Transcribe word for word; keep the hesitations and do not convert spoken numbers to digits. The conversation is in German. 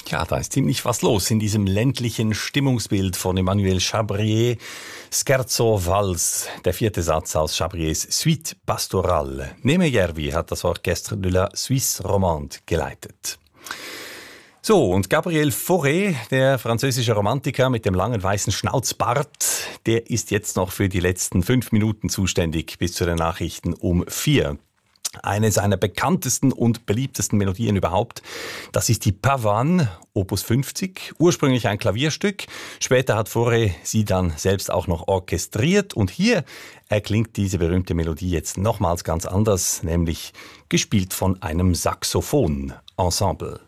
Ja, da ist ziemlich was los in diesem ländlichen Stimmungsbild von Emmanuel Chabrier. Scherzo Vals, der vierte Satz aus Chabriers Suite Pastorale. Neme Järvi hat das Orchestre de la Suisse Romande geleitet. So, und Gabriel Fauré, der französische Romantiker mit dem langen weißen Schnauzbart, der ist jetzt noch für die letzten fünf Minuten zuständig bis zu den Nachrichten um vier. Eine seiner bekanntesten und beliebtesten Melodien überhaupt, das ist die Pavane, Opus fünfzig, ursprünglich ein Klavierstück. Später hat Fauré sie dann selbst auch noch orchestriert und hier erklingt diese berühmte Melodie jetzt nochmals ganz anders, nämlich gespielt von einem Saxophon-Ensemble.